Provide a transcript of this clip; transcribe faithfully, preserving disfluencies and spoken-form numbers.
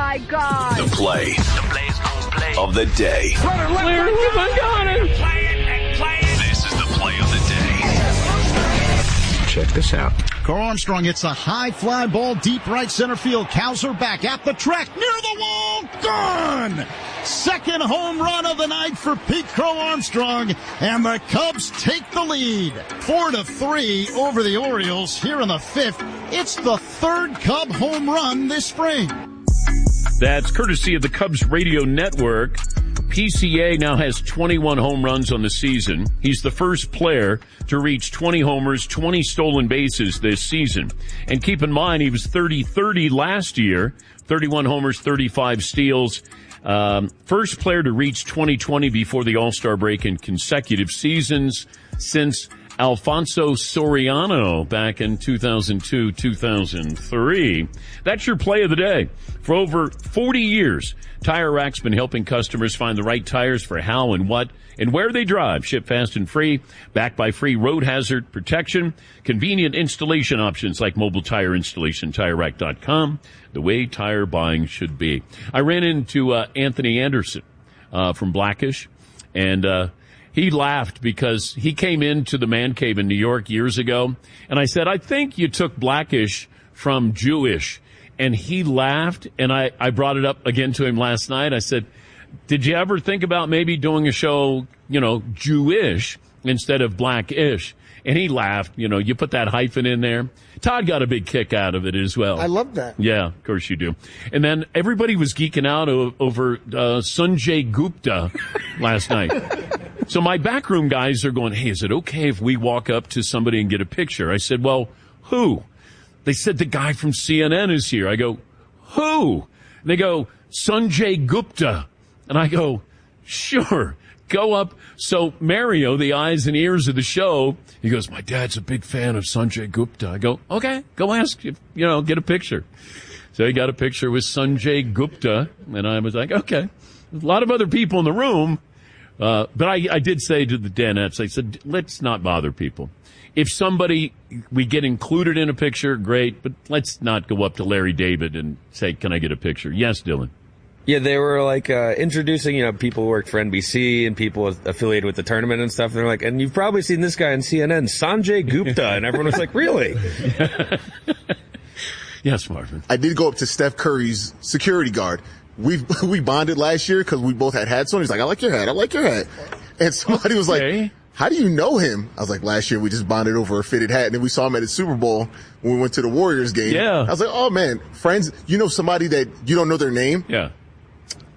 my God. The play, the play's gonna play of the day. Clear, keep on going. Play it and play it. This is the play of the day. Check this out. Carl Armstrong hits a high fly ball deep right center field. Cowser back at the track near the wall. Gone! Second home run of the night for Pete Crow Armstrong, and the Cubs take the lead. Four to three over the Orioles here in the fifth. It's the third Cub home run this spring. That's courtesy of the Cubs Radio Network. P C A now has twenty-one home runs on the season. He's the first player to reach twenty homers, twenty stolen bases this season. And keep in mind, he was thirty thirty last year, thirty-one homers, thirty-five steals. Um, first player to reach twenty twenty before the All-Star break in consecutive seasons since Alfonso Soriano back in two thousand two, two thousand three. That's your play of the day. For over forty years, Tire Rack's been helping customers find the right tires for how and what and where they drive. Ship fast and free, backed by free road hazard protection, convenient installation options like mobile tire installation, tire rack dot com, the way tire buying should be. I ran into uh, Anthony Anderson uh, from Blackish, and uh he laughed because he came into the man cave in New York years ago, and I said, I think you took Blackish from Jewish. And he laughed, and I, I brought it up again to him last night. I said, did you ever think about maybe doing a show, you know, Jewish instead of Blackish? And he laughed. You know, you put that hyphen in there. Todd got a big kick out of it as well. I love that. Yeah, of course you do. And then everybody was geeking out o- over uh, Sanjay Gupta last night. So my backroom guys are going, hey, is it okay if we walk up to somebody and get a picture? I said, well, who? They said the guy from C N N is here. I go, who? They go, Sanjay Gupta. And I go, sure, go up. So Mario, the eyes and ears of the show, he goes, my dad's a big fan of Sanjay Gupta. I go, okay, go ask, you know, get a picture. So he got a picture with Sanjay Gupta, and I was like, okay. There's a lot of other people in the room. Uh, but I, I did say to the Danettes, I said, let's not bother people. If somebody, we get included in a picture, great, but let's not go up to Larry David and say, can I get a picture? Yes, Dylan. Yeah, they were like uh, introducing, you know, people who worked for N B C and people affiliated with the tournament and stuff. And they're like, and you've probably seen this guy on C N N, Sanjay Gupta. And everyone was like, really? Yes, Marvin. I did go up to Steph Curry's security guard. We we bonded last year because we both had hats on. He's like, I like your hat. I like your hat. And somebody was Okay. like, how do you know him? I was like, last year we just bonded over a fitted hat, and then we saw him at the Super Bowl when we went to the Warriors game. Yeah. I was like, oh man, friends, you know somebody that you don't know their name? Yeah.